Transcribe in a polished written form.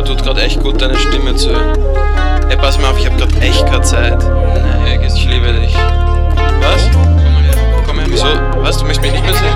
tut gerade echt gut, deine Stimme zu hören. Ey, pass mal auf, ich hab grad echt keine Zeit. Ich liebe dich. Was? Komm her. Wieso? Was, du möchtest mich nicht mehr sehen?